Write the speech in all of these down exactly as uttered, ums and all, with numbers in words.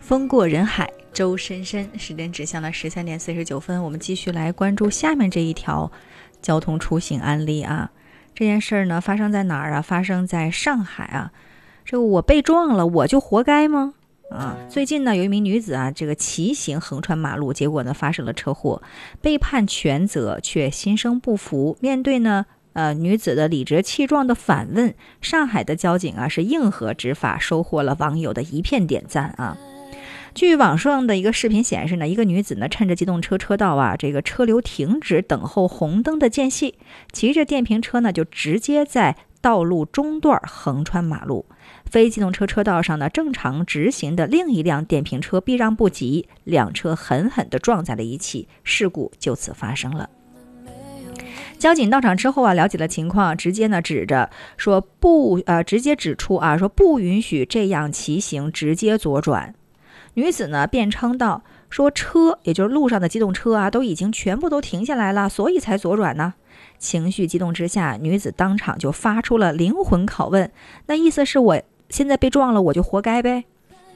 风过人海周深深，时间指向了十三点四十九分，我们继续来关注下面这一条交通出行案例啊。这件事呢发生在哪儿啊？发生在上海啊。这个我被撞了，我就活该吗？啊，最近呢有一名女子啊，这个骑行横穿马路，结果呢发生了车祸，被判全责，却心生不服。面对呢呃女子的理直气壮的反问，上海的交警啊是硬核执法，收获了网友的一片点赞啊。据网上的一个视频显示呢，一个女子呢趁着机动车车道啊这个车流停止等候红灯的间隙，骑着电瓶车呢就直接在道路中段横穿马路。非机动车车道上呢正常直行的另一辆电瓶车避让不及，两车狠狠地撞在了一起，事故就此发生了。交警到场之后啊，了解了情况，直接呢指着说不呃直接指出啊说不允许这样骑行，直接左转。女子呢辩称道说车也就是路上的机动车啊都已经全部都停下来了，所以才左转呢。情绪激动之下，女子当场就发出了灵魂拷问，那意思是我现在被撞了，我就活该呗。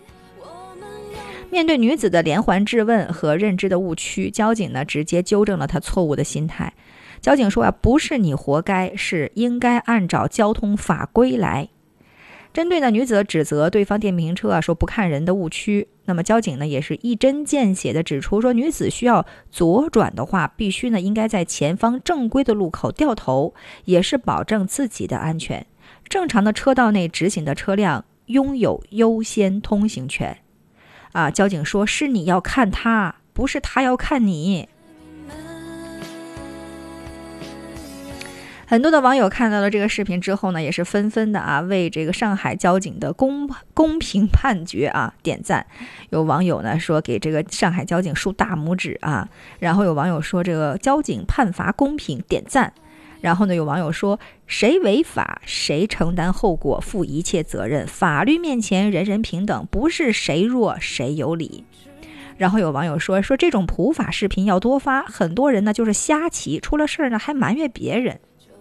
面对女子的连环质问和认知的误区，交警呢直接纠正了她错误的心态。交警说啊，不是你活该，是应该按照交通法规来。针对呢女子的指责对方电瓶车啊说不看人的误区，那么交警呢也是一针见血的指出说，女子需要左转的话，必须呢应该在前方正规的路口掉头，也是保证自己的安全。正常的车道内直行的车辆拥有优先通行权。啊，交警说是你要看他，不是他要看你。很多的网友看到了这个视频之后呢，也是纷纷的啊为这个上海交警的公公平判决啊点赞。有网友呢说给这个上海交警竖大拇指啊，然后有网友说这个交警判罚公平点赞，然后呢有网友说谁违法谁承担后果，负一切责任，法律面前人人平等，不是谁弱谁有理。然后有网友说说这种普法视频要多发，很多人呢就是瞎骑，出了事呢还埋怨别人。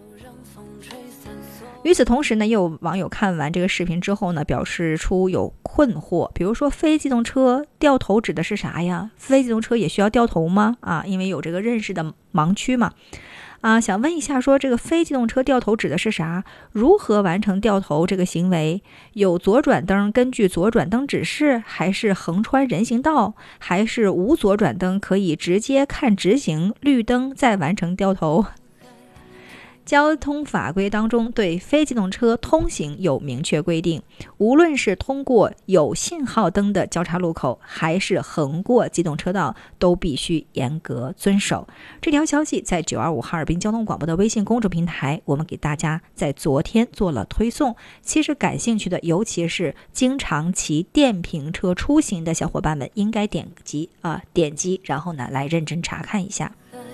与此同时呢，也有网友看完这个视频之后呢，表示出有困惑，比如说非机动车掉头指的是啥呀？非机动车也需要掉头吗？啊，因为有这个认识的盲区嘛。啊，想问一下说这个非机动车掉头指的是啥？如何完成掉头这个行为？有左转灯根据左转灯指示，还是横穿人行道，还是无左转灯可以直接看直行绿灯再完成掉头？交通法规当中对非机动车通行有明确规定，无论是通过有信号灯的交叉路口，还是横过机动车道，都必须严格遵守。这条消息在九二五哈尔滨交通广播的微信公众平台，我们给大家在昨天做了推送。其实感兴趣的，尤其是经常骑电瓶车出行的小伙伴们，应该点击啊点击，然后呢来认真查看一下。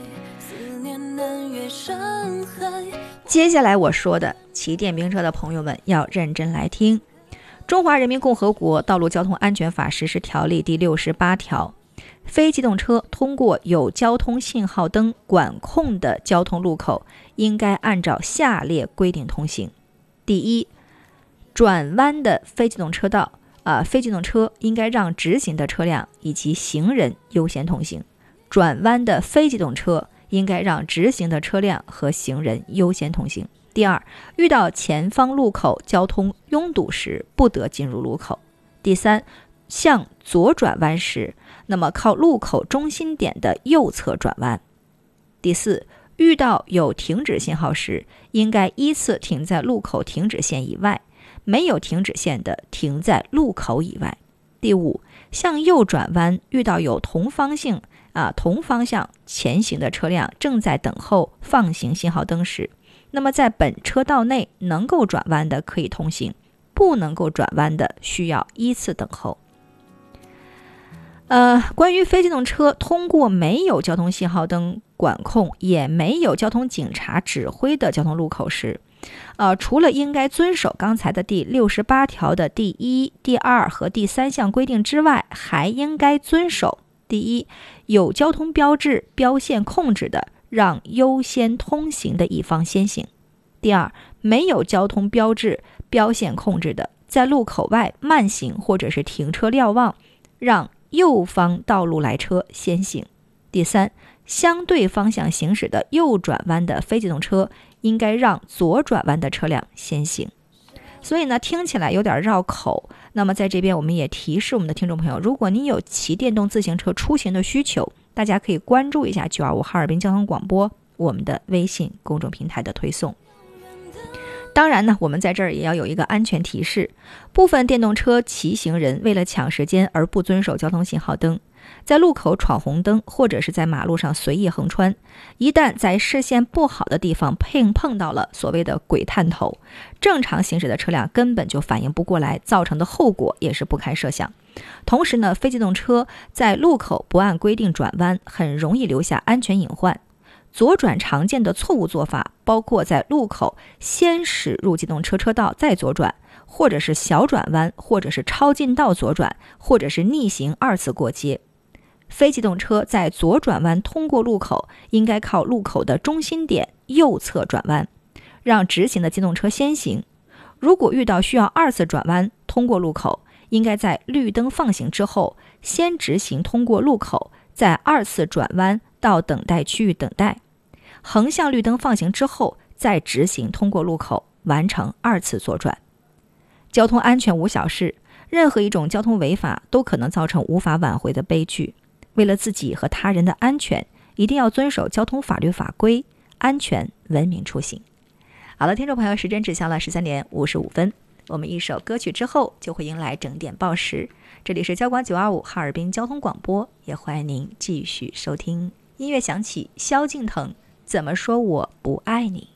接下来我说的，骑电瓶车的朋友们要认真来听。《中华人民共和国道路交通安全法实施条例》第六十八条，非机动车通过有交通信号灯管控的交通路口，应该按照下列规定通行。第一，转弯的非机动车道啊，非机动车应该让直行的车辆以及行人优先通行。转弯的非机动车应该让直行的车辆和行人优先通行。第二，遇到前方路口交通拥堵时，不得进入路口。第三，向左转弯时，那么靠路口中心点的右侧转弯。第四，遇到有停止信号时，应该依次停在路口停止线以外，没有停止线的停在路口以外。第五，向右转弯遇到有同方向啊同方向前行的车辆正在等候放行信号灯时，那么在本车道内能够转弯的可以通行，不能够转弯的需要依次等候。呃，关于非机动车通过没有交通信号灯管控，也没有交通警察指挥的交通路口时，呃，除了应该遵守刚才的第六十八条的第一、第二和第三项规定之外，还应该遵守第一，有交通标志标线控制的，让优先通行的一方先行。第二，没有交通标志标线控制的，在路口外慢行或者是停车瞭望， 让右方道路来车先行。第三，相对方向行驶的右转弯的非机动车应该让左转弯的车辆先行。所以呢，听起来有点绕口。那么在这边我们也提示我们的听众朋友，如果您有骑电动自行车出行的需求，大家可以关注一下九二五哈尔滨交通广播我们的微信公众平台的推送。当然呢，我们在这儿也要有一个安全提示，部分电动车骑行人为了抢时间而不遵守交通信号灯，在路口闯红灯，或者是在马路上随意横穿，一旦在视线不好的地方碰碰到了所谓的鬼探头，正常行驶的车辆根本就反应不过来，造成的后果也是不堪设想。同时呢，非机动车在路口不按规定转弯，很容易留下安全隐患。左转常见的错误做法包括在路口先驶入机动车车道再左转，或者是小转弯，或者是超近道左转，或者是逆行二次过街。非机动车在左转弯通过路口应该靠路口的中心点右侧转弯，让直行的机动车先行。如果遇到需要二次转弯通过路口，应该在绿灯放行之后先直行通过路口，再二次转弯到等待区域等待，横向绿灯放行之后再直行通过路口，完成二次左转。交通安全无小事，任何一种交通违法都可能造成无法挽回的悲剧。为了自己和他人的安全，一定要遵守交通法律法规，安全文明出行。好了，听众朋友，时间指向了十三点五十五分，我们一首歌曲之后就会迎来整点报时。这里是交广九二五哈尔滨交通广播，也欢迎您继续收听。音乐响起，萧敬腾怎么说我不爱你。